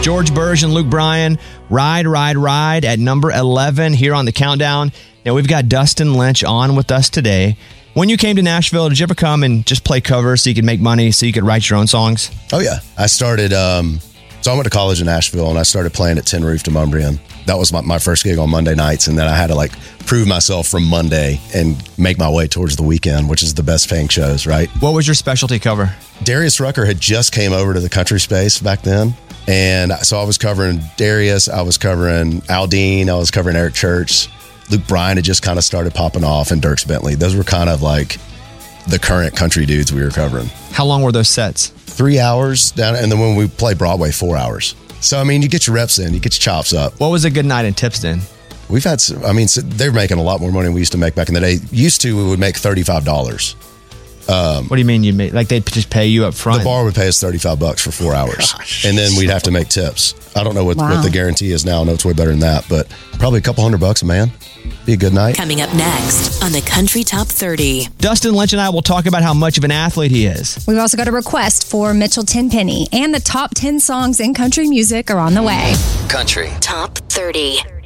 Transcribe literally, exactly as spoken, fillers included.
George Burge and Luke Bryan, Ride, Ride, Ride at number eleven here on the countdown. Now, we've got Dustin Lynch on with us today. When you came to Nashville, did you ever come and just play covers so you could make money, so you could write your own songs? Oh, yeah. I started, um, so I went to college in Nashville, and I started playing at Tin Roof to Mumbrian. That was my, my first gig on Monday nights, and then I had to, like, prove myself from Monday and make my way towards the weekend, which is the best paying shows, right? What was your specialty cover? Darius Rucker had just came over to the country space back then, and so I was covering Darius, I was covering Aldean, I was covering Eric Church. Luke Bryan had just kind of started popping off, and Dierks Bentley. Those were kind of like the current country dudes we were covering. How long were those sets? Three hours down, and then when we play Broadway, four hours. So, I mean, you get your reps in, you get your chops up. What was a good night in Tipston? We've had, some, I mean, they're making a lot more money than we used to make back in the day. Used to, we would make thirty-five dollars. Um, what do you mean you made? Like they'd just pay you up front? The bar would pay us thirty-five bucks for four hours. Gosh. And then we'd have to make tips. I don't know what, wow. what the guarantee is now. I know it's way better than that, but probably a couple hundred bucks a man. Be a good night. Coming up next on the Country Top thirty. Dustin Lynch and I will talk about how much of an athlete he is. We've also got a request for Mitchell Tenpenny, and the top ten songs in country music are on the way. Country Top thirty.